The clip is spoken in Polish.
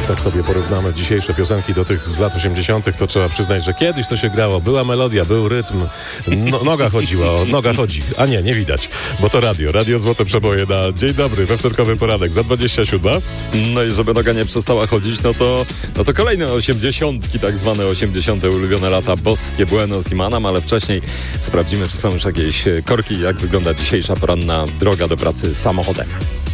tak sobie porównamy dzisiejsze piosenki do tych z lat 80., to trzeba przyznać, że kiedyś to się grało. Była melodia, był rytm, noga chodziła, noga chodzi. A nie widać, bo to radio. Radio Złote Przeboje na dzień dobry, we wtorkowy poranek za 27. No i żeby noga nie przestała chodzić, no to kolejne 80, tak zwane 80. ulubione lata boskie Buenos i Manam, ale wcześniej sprawdzimy, czy są już jakieś korki, jak wygląda dzisiejsza poranna droga do pracy samochodem.